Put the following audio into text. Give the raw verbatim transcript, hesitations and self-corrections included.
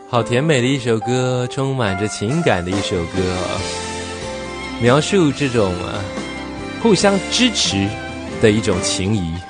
好甜美的一首歌，充满着情感的一首歌，描述这种啊互相支持的一种情谊。